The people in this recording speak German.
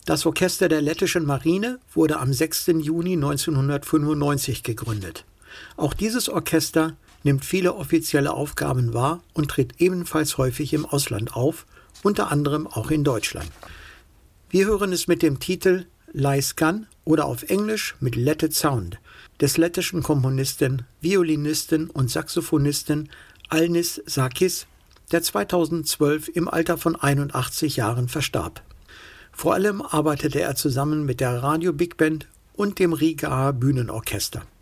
Das Orchester der lettischen Marine wurde am 6. Juni 1995 gegründet. Auch dieses Orchester nimmt viele offizielle Aufgaben wahr und tritt ebenfalls häufig im Ausland auf, unter anderem auch in Deutschland. Wir hören es mit dem Titel Laiskan oder auf Englisch mit Let It Sound des lettischen Komponisten, Violinisten und Saxophonisten Alnis Sakis, der 2012 im Alter von 81 Jahren verstarb. Vor allem arbeitete er zusammen mit der Radio Big Band und dem Rigaer Bühnenorchester.